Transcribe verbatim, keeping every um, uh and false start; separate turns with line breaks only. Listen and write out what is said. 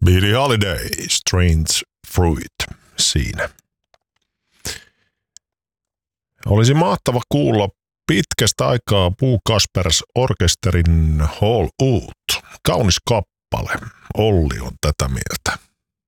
Billie Holiday, Strange Fruit siinä. Olisi mahtava kuulla pitkästä aikaa Boo Kaspers Orkesterin Hall Out. Kaunis kappale. Olli on tätä mieltä.